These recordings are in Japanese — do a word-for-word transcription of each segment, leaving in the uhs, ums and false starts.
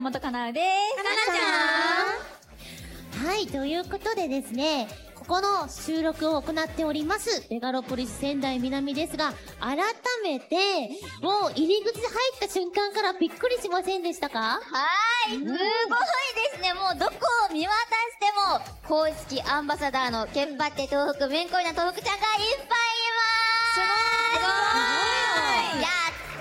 元かなうです。 かなちゃん。はい、ということでですね、ここの収録を行っております、ベガロポリス仙台南ですが、改めて、もう入り口入った瞬間からびっくりしませんでしたか？ はーい、すごいですね。もうどこを見渡しても、公式アンバサダーのケンパって東北、めんこいな東北ちゃんがいっぱいいます。すごい。いや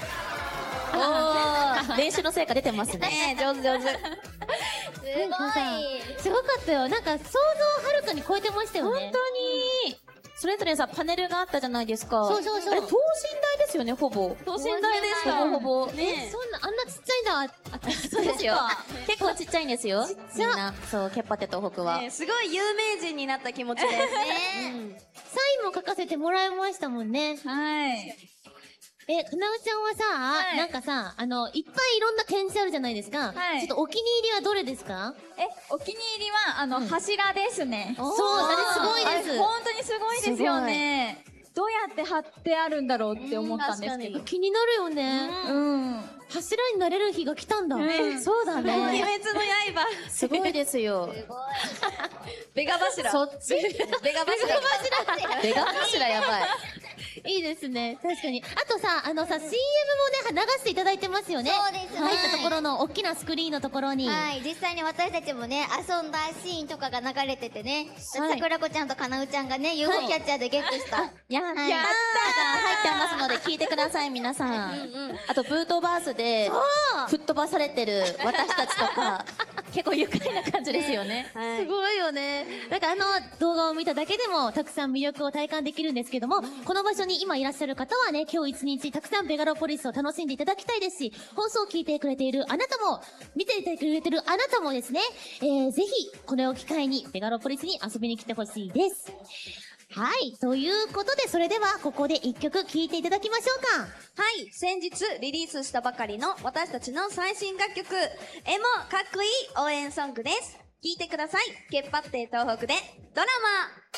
おー、練習の成果出てますね。上手上手。 すごい。 すごかったよ。なんか想像をはるかに超えてましたよね。 本当に。それぞれさ、パネルがあったじゃないですか。 そうそうそう。 あれ、等身大ですよね、ほぼ。 等身大でした。 ほぼほぼ。 ね、そんな、あんなちっちゃいんだ。あ、 そうですよ。結構ちっちゃいんですよ。みんな、そう、ケッパテ東北は。 すごい有名人になった気持ちですね。 サインも書かせてもらいましたもんね。 はい。 え、かなうちゃんはさ、 はい、 なんかさ、あの、いっぱいいろんな展示あるじゃないですか。はい。ちょっとお気に入りはどれですか？ え、お気に入りは、あの、うん、柱ですね。 そう、あれすごいです。 本当にすごいですよね。どうやって貼ってあるんだろうって思ったんですけど。 気になるよね。 うん。 柱になれる日が来たんだ。 そうだね。 鬼滅の刃。 すごいですよ。 すごい。ベガ柱。 そっちベガ柱。 ベガ柱やばい。 いいですね。確かに。あとさ、あのさ、シーエム もね、流していただいてますよね。 そうですね。 入ったところの大きなスクリーンのところに。 はい。実際に私たちもね、遊んだシーンとかが流れててね、桜子ちゃんとかなうちゃんがね、ユーフォー キャッチャーでゲットした。やったー。 やったー。入ってますので聞いてください、皆さん。あと、ブートバースで、吹っ飛ばされてる私たちとか、結構愉快な感じですよね。 すごいよね。なんかあの動画を見ただけでもたくさん魅力を体感できるんですけども、この場所に今いらっしゃる方はね、今日一日たくさんベガロポリスを楽しんでいただきたいですし、放送を聞いてくれているあなたも、見ていてくれてるあなたもですね、えー、ぜひこれを機会にベガロポリスに遊びに来てほしいです。はい。ということで、それではここで一曲聴いていただきましょうか。 はい。先日リリースしたばかりの私たちの最新楽曲、エモかっこいい応援ソングです。聴いてください。ケッパって東北でドラマ。